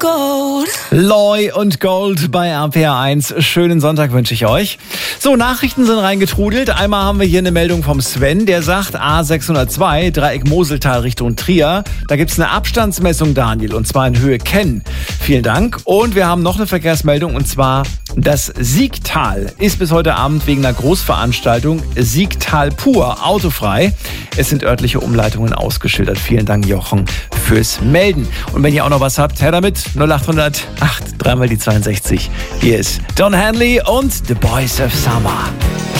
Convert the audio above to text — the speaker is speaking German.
Gold. Loy und Gold bei RPR1. Schönen Sonntag wünsche ich euch. So, Nachrichten sind reingetrudelt. Einmal haben wir hier eine Meldung vom Sven, der sagt A602, Dreieck Moseltal Richtung Trier. Da gibt's eine Abstandsmessung, Daniel, und zwar in Höhe Kenn. Vielen Dank. Und wir haben noch eine Verkehrsmeldung, und zwar das Siegtal ist bis heute Abend wegen einer Großveranstaltung Siegtal pur autofrei. Es sind örtliche Umleitungen ausgeschildert. Vielen Dank, Jochen, fürs Melden. Und wenn ihr auch noch was habt, her damit. 0800 8 3 mal die 62. Hier ist Don Henley und The Boys of Summer.